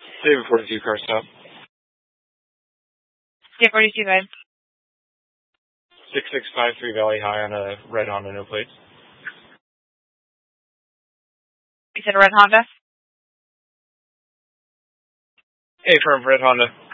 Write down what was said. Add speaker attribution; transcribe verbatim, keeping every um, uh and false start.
Speaker 1: David forty-two car stop.
Speaker 2: Yeah, forty-two, go ahead.
Speaker 1: six six five three Valley High on a red Honda, no plates.
Speaker 2: You said a red Honda?
Speaker 1: Hey, from red Honda.